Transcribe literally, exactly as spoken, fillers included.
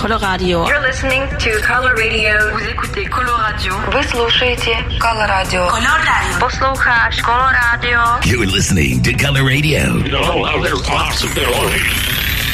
Coloradio. You're listening to Color Radio. Vous écoutez Coloradio. Вы слушаете Color Radio. Color Radio. Послухаешь Color Radio. You're listening to Color Radio. You know, there's lots of